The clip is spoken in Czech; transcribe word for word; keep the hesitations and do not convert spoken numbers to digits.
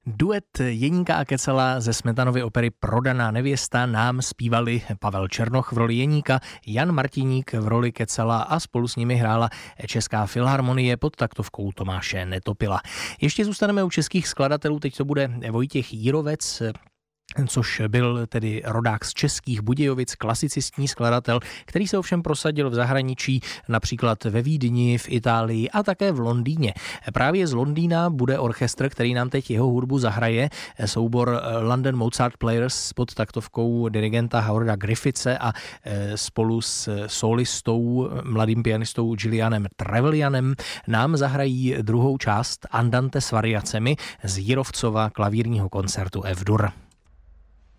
Duet Jeníka a Kecela ze Smetanovy opery Prodaná nevěsta nám zpívali Pavel Černoch v roli Jeníka, Jan Martiník v roli Kecela a spolu s nimi hrála Česká filharmonie pod taktovkou Tomáše Netopila. Ještě zůstaneme u českých skladatelů, teď to bude Vojtěch Jírovec, což byl tedy rodák z Českých Budějovic, klasicistní skladatel, který se ovšem prosadil v zahraničí, například ve Vídni, v Itálii a také v Londýně. Právě z Londýna bude orchestr, který nám teď jeho hudbu zahraje, soubor London Mozart Players pod taktovkou dirigenta Howarda Griffithe a spolu s solistou, mladým pianistou Julianem Trevelyanem nám zahrají druhou část Andante s variacemi z Jírovcova klavírního koncertu F-dur.